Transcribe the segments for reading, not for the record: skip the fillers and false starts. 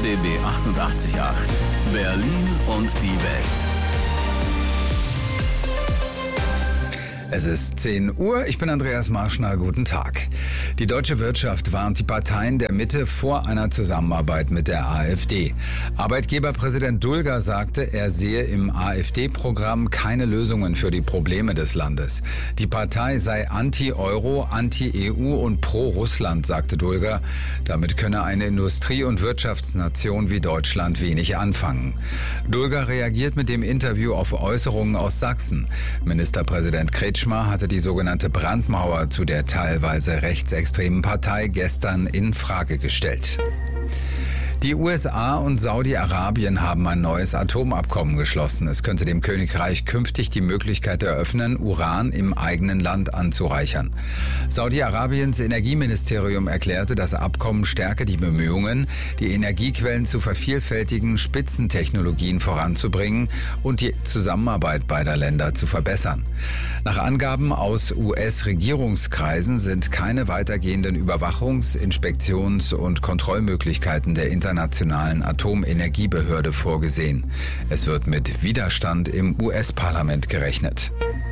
RBB 88.8 Berlin und die Welt. Es ist 10 Uhr, ich bin Andreas Marschner, guten Tag. Die deutsche Wirtschaft warnt die Parteien der Mitte vor einer Zusammenarbeit mit der AfD. Arbeitgeberpräsident Dulger sagte, er sehe im AfD-Programm keine Lösungen für die Probleme des Landes. Die Partei sei anti-Euro, anti-EU und pro-Russland, sagte Dulger. Damit könne eine Industrie- und Wirtschaftsnation wie Deutschland wenig anfangen. Dulger reagiert mit dem Interview auf Äußerungen aus Sachsen. Ministerpräsident Kretschmer hatte die sogenannte Brandmauer zu der teilweise rechtsextremen Partei gestern in Frage gestellt. Die USA und Saudi-Arabien haben ein neues Atomabkommen geschlossen. Es könnte dem Königreich künftig die Möglichkeit eröffnen, Uran im eigenen Land anzureichern. Saudi-Arabiens Energieministerium erklärte, das Abkommen stärke die Bemühungen, die Energiequellen zu vervielfältigen, Spitzentechnologien voranzubringen und die Zusammenarbeit beider Länder zu verbessern. Nach Angaben aus US-Regierungskreisen sind keine weitergehenden Überwachungs-, Inspektions- und Kontrollmöglichkeiten der Internationalen Atomenergiebehörde vorgesehen. Es wird mit Widerstand im US-Parlament gerechnet.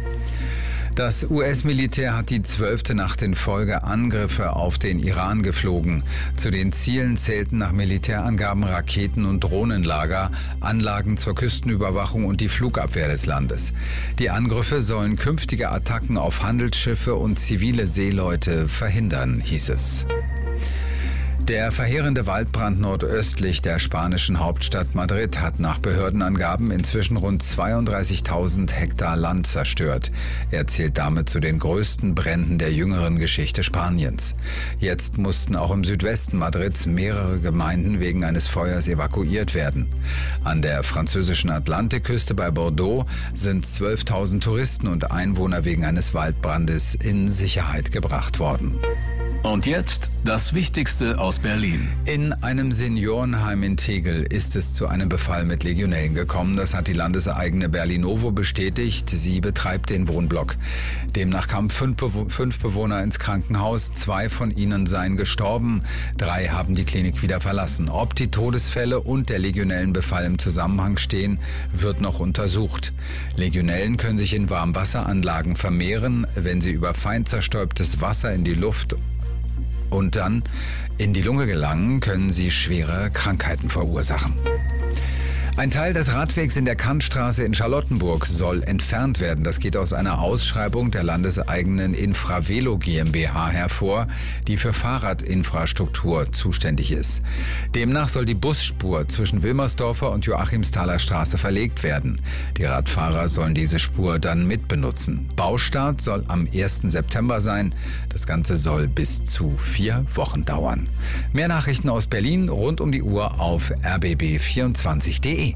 Das US-Militär hat die 12. Nacht in Folge Angriffe auf den Iran geflogen. Zu den Zielen zählten nach Militärangaben Raketen- und Drohnenlager, Anlagen zur Küstenüberwachung und die Flugabwehr des Landes. Die Angriffe sollen künftige Attacken auf Handelsschiffe und zivile Seeleute verhindern, hieß es. Der verheerende Waldbrand nordöstlich der spanischen Hauptstadt Madrid hat nach Behördenangaben inzwischen rund 32.000 Hektar Land zerstört. Er zählt damit zu den größten Bränden der jüngeren Geschichte Spaniens. Jetzt mussten auch im Südwesten Madrids mehrere Gemeinden wegen eines Feuers evakuiert werden. An der französischen Atlantikküste bei Bordeaux sind 12.000 Touristen und Einwohner wegen eines Waldbrandes in Sicherheit gebracht worden. Und jetzt das Wichtigste aus Berlin. In einem Seniorenheim in Tegel ist es zu einem Befall mit Legionellen gekommen. Das hat die landeseigene Berlinovo bestätigt. Sie betreibt den Wohnblock. Demnach kamen 5 Bewohner ins Krankenhaus. 2 von ihnen seien gestorben. 3 haben die Klinik wieder verlassen. Ob die Todesfälle und der Legionellenbefall im Zusammenhang stehen, wird noch untersucht. Legionellen können sich in Warmwasseranlagen vermehren, wenn sie über fein zerstäubtes Wasser in die Luft und dann in die Lunge gelangen, können sie schwere Krankheiten verursachen. Ein Teil des Radwegs in der Kantstraße in Charlottenburg soll entfernt werden. Das geht aus einer Ausschreibung der landeseigenen Infravelo GmbH hervor, die für Fahrradinfrastruktur zuständig ist. Demnach soll die Busspur zwischen Wilmersdorfer und Joachimsthaler Straße verlegt werden. Die Radfahrer sollen diese Spur dann mitbenutzen. Baustart soll am 1. September sein. Das Ganze soll bis zu 4 Wochen dauern. Mehr Nachrichten aus Berlin rund um die Uhr auf rbb24.de.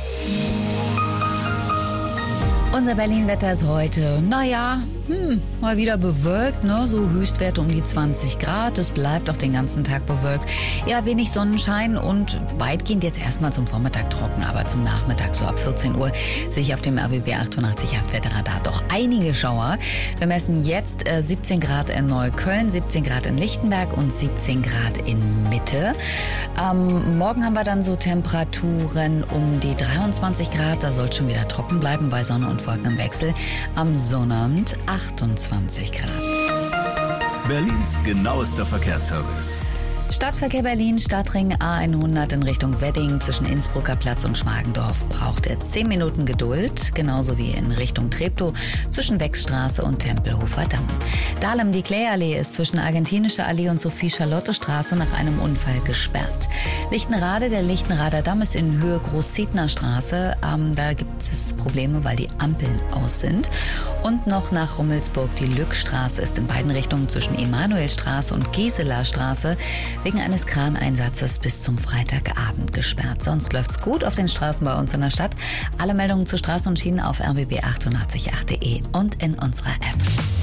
Unser Berlin-Wetter ist heute, mal wieder bewölkt, ne? So Höchstwerte um die 20 Grad. Es bleibt auch den ganzen Tag bewölkt. Ja, wenig Sonnenschein und weitgehend jetzt erstmal zum Vormittag trocken, aber zum Nachmittag so ab 14 Uhr sehe ich auf dem RBB 88.8 Wetterradar doch einige Schauer. Wir messen jetzt 17 Grad in Neukölln, 17 Grad in Lichtenberg und 17 Grad in Mitte. Morgen haben wir dann so Temperaturen um die 23 Grad. Da soll es schon wieder trocken bleiben bei Sonne und Wolken im Wechsel. Am Sonnabend 28 Grad. Berlins genauester Verkehrsservice. Stadtverkehr Berlin, Stadtring A100 in Richtung Wedding zwischen Innsbrucker Platz und Schmargendorf braucht jetzt 10 Minuten Geduld, genauso wie in Richtung Treptow zwischen Wechsstraße und Tempelhofer Damm. Dahlem die Kläallee ist zwischen Argentinischer Allee und Sophie-Charlotte-Straße nach einem Unfall gesperrt. Lichtenrade, der Lichtenrader Damm ist in Höhe Groß-Zetner Straße. Da gibt es Probleme, weil die Ampeln aus sind. Und noch nach Rummelsburg, die Lückstraße ist in beiden Richtungen zwischen Emanuelstraße und Gisela Straße wegen eines Kraneinsatzes bis zum Freitagabend gesperrt. Sonst läuft's gut auf den Straßen bei uns in der Stadt. Alle Meldungen zu Straßen und Schienen auf rbb888.de und in unserer App.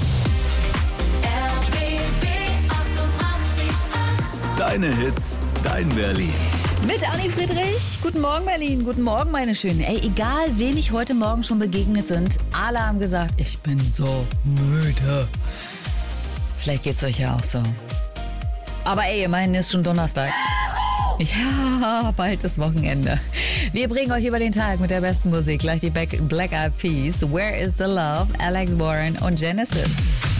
RBB 88.8. Deine Hits, dein Berlin. Mit Anni Friedrich. Guten Morgen, Berlin. Guten Morgen, meine Schönen. Ey, egal, wem ich heute Morgen schon begegnet sind, alle haben gesagt, ich bin so müde. Vielleicht geht's euch ja auch so. Aber ey, immerhin ist schon Donnerstag. Ja, bald ist Wochenende. Wir bringen euch über den Tag mit der besten Musik. Gleich die Black Eyed Peas, Where is the Love, Alex Warren und Genesis.